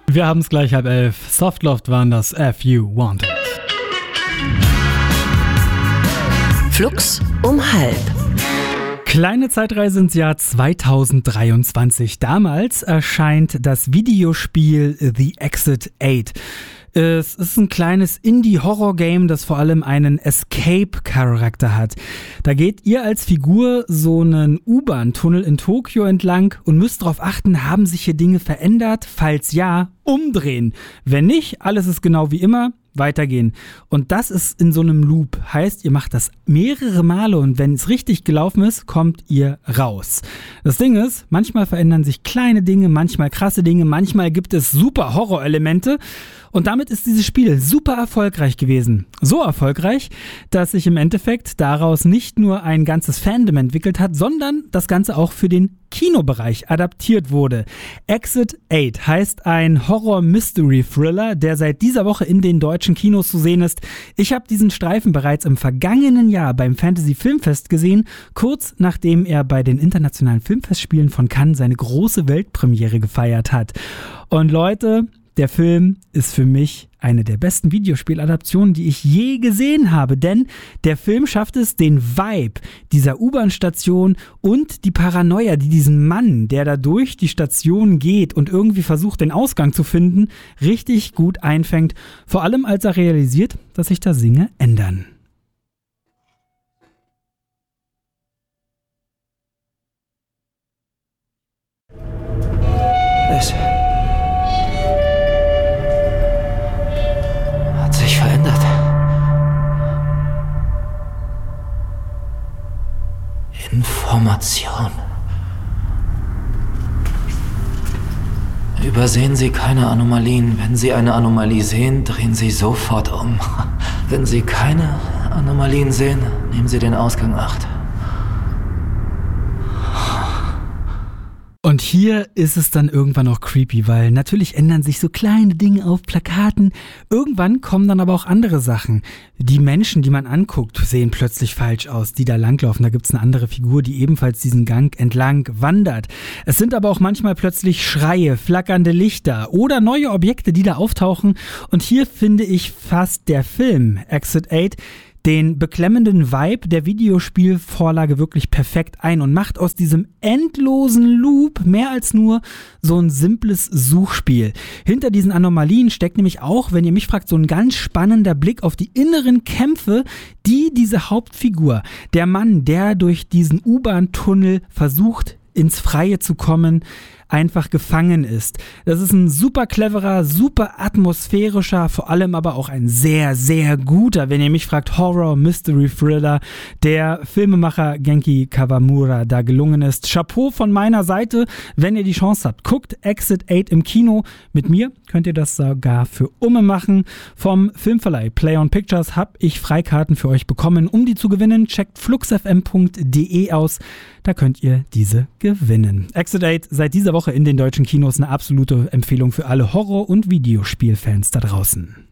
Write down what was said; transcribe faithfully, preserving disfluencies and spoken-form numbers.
Wir haben es gleich halb elf. Softloft waren das If You Want It. Flux um halb. Kleine Zeitreise ins Jahr zweitausenddreiundzwanzig. Damals erscheint das Videospiel The Exit acht. Es ist ein kleines Indie-Horror-Game, das vor allem einen Escape-Charakter hat. Da geht ihr als Figur so einen U-Bahn-Tunnel in Tokio entlang und müsst darauf achten, haben sich hier Dinge verändert? Falls ja, umdrehen. Wenn nicht, alles ist genau wie immer, weitergehen. Und das ist in so einem Loop. Heißt, ihr macht das mehrere Male und wenn es richtig gelaufen ist, kommt ihr raus. Das Ding ist, manchmal verändern sich kleine Dinge, manchmal krasse Dinge, manchmal gibt es super Horrorelemente und damit ist dieses Spiel super erfolgreich gewesen. So erfolgreich, dass sich im Endeffekt daraus nicht nur ein ganzes Fandom entwickelt hat, sondern das Ganze auch für den Kinobereich adaptiert wurde. Exit acht heißt ein Horror-Mystery-Thriller, der seit dieser Woche in den deutschen Kinos zu sehen ist. Ich habe diesen Streifen bereits im vergangenen Jahr beim Fantasy Filmfest gesehen, kurz nachdem er bei den internationalen Filmfestspielen von Cannes seine große Weltpremiere gefeiert hat. Und Leute, der Film ist für mich eine der besten Videospieladaptionen, die ich je gesehen habe, denn der Film schafft es, den Vibe dieser U-Bahn-Station und die Paranoia, die diesen Mann, der da durch die Station geht und irgendwie versucht, den Ausgang zu finden, richtig gut einfängt, vor allem als er realisiert, dass sich da Dinge ändern. Es hat sich verändert. Information. Übersehen Sie keine Anomalien. Wenn Sie eine Anomalie sehen, drehen Sie sofort um. Wenn Sie keine Anomalien sehen, nehmen Sie den Ausgang acht. Und hier ist es dann irgendwann auch creepy, weil natürlich ändern sich so kleine Dinge auf Plakaten. Irgendwann kommen dann aber auch andere Sachen. Die Menschen, die man anguckt, sehen plötzlich falsch aus, die da langlaufen. Da gibt's eine andere Figur, die ebenfalls diesen Gang entlang wandert. Es sind aber auch manchmal plötzlich Schreie, flackernde Lichter oder neue Objekte, die da auftauchen. Und hier finde ich fast der Film Exit acht den beklemmenden Vibe der Videospielvorlage wirklich perfekt ein und macht aus diesem endlosen Loop mehr als nur so ein simples Suchspiel. Hinter diesen Anomalien steckt nämlich auch, wenn ihr mich fragt, so ein ganz spannender Blick auf die inneren Kämpfe, die diese Hauptfigur, der Mann, der durch diesen U-Bahn-Tunnel versucht, ins Freie zu kommen, einfach gefangen ist. Das ist ein super cleverer, super atmosphärischer, vor allem aber auch ein sehr, sehr guter, wenn ihr mich fragt, Horror-Mystery-Thriller, der Filmemacher Genki Kawamura da gelungen ist. Chapeau von meiner Seite, wenn ihr die Chance habt. Guckt Exit acht im Kino. Mit mir könnt ihr das sogar für Umme machen. Vom Filmverleih Play on Pictures habe ich Freikarten für euch bekommen. Um die zu gewinnen, checkt fluxfm punkt de aus. Da könnt ihr diese gewinnen. Exit acht seit dieser Woche in den deutschen Kinos eine absolute Empfehlung für alle Horror- und Videospielfans da draußen.